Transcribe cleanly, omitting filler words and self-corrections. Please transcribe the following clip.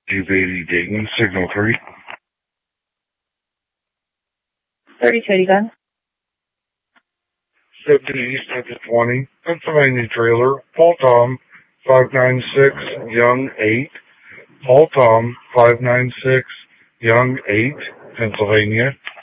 280 Dayton, signal 3. 3280 gun. 50 east of the 20, Pennsylvania trailer, Paul Tom, 596, Young 8. Paul Tom, 596, Young 8, Pennsylvania.